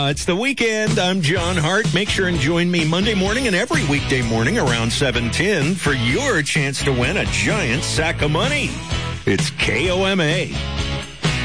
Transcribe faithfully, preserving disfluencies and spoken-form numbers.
Yeah, it's the weekend. I'm John Hart. Make sure and join me Monday morning and every weekday morning around seven ten for your chance to win a giant sack of money. It's K O M A.